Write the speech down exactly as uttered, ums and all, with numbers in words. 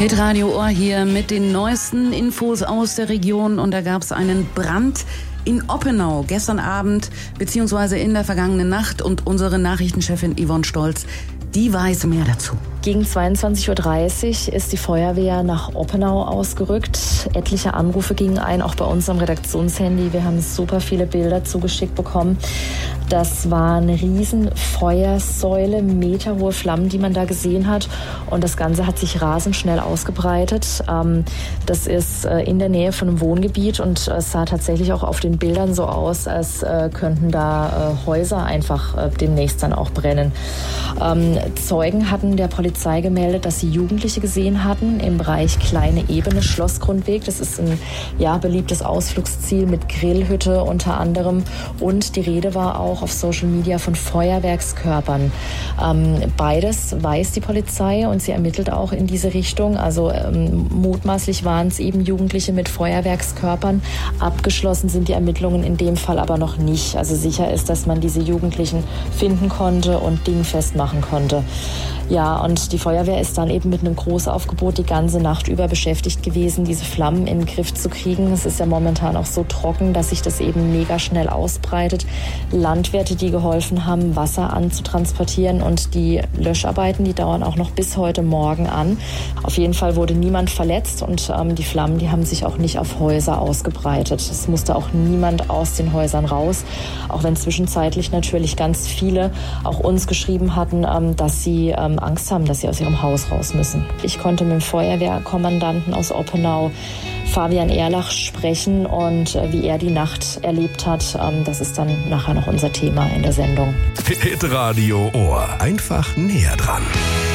Hitradio Ohr hier mit den neuesten Infos aus der Region. Und da gab es einen Brand in Oppenau gestern Abend beziehungsweise in der vergangenen Nacht. Und unsere Nachrichtenchefin Yvonne Stolz, die weiß mehr dazu. Gegen zweiundzwanzig Uhr dreißig ist die Feuerwehr nach Oppenau ausgerückt. Etliche Anrufe gingen ein, auch bei uns am Redaktionshandy. Wir haben super viele Bilder zugeschickt bekommen. Das war eine riesen Feuersäule, meterhohe Flammen, die man da gesehen hat. Und das Ganze hat sich rasend schnell ausgebreitet. Das ist in der Nähe von einem Wohngebiet und es sah tatsächlich auch auf den Bildern so aus, als könnten da Häuser einfach demnächst dann auch brennen. Zeugen hatten der Polizei Polizei gemeldet, dass sie Jugendliche gesehen hatten im Bereich Kleine Ebene, Schlossgrundweg. Das ist ein ja, beliebtes Ausflugsziel mit Grillhütte unter anderem. Und die Rede war auch auf Social Media von Feuerwerkskörpern. Ähm, beides weiß die Polizei und sie ermittelt auch in diese Richtung. Also ähm, mutmaßlich waren es eben Jugendliche mit Feuerwerkskörpern. Abgeschlossen sind die Ermittlungen in dem Fall aber noch nicht. Also sicher ist, dass man diese Jugendlichen finden konnte und dingfest machen konnte. Ja, und die Feuerwehr ist dann eben mit einem Großaufgebot die ganze Nacht über beschäftigt gewesen, diese Flammen in den Griff zu kriegen. Es ist ja momentan auch so trocken, dass sich das eben mega schnell ausbreitet. Landwirte, die geholfen haben, Wasser anzutransportieren, und die Löscharbeiten, die dauern auch noch bis heute Morgen an. Auf jeden Fall wurde niemand verletzt und ähm, die Flammen, die haben sich auch nicht auf Häuser ausgebreitet. Es musste auch niemand aus den Häusern raus, auch wenn zwischenzeitlich natürlich ganz viele auch uns geschrieben hatten, ähm, dass sie ähm, Angst haben, dass sie aus ihrem Haus raus müssen. Ich konnte mit dem Feuerwehrkommandanten aus Oppenau, Fabian Erlach, sprechen und äh, wie er die Nacht erlebt hat. Ähm, das ist dann nachher noch unser Thema in der Sendung. Hitradio Ohr. Einfach näher dran.